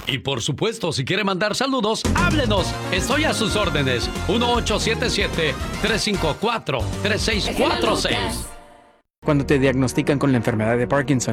Y por supuesto, si quiere mandar saludos, háblenos. Estoy a sus órdenes. 1877-354-3646. Cuando te diagnostican con la enfermedad de Parkinson,